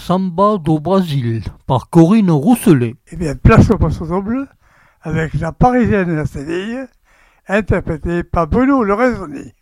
Samba do Brasil par Corinne Rousselet. Eh bien, place au poisson double avec la Parisienne et la Séville, interprétée par Bruno Le Raisonné.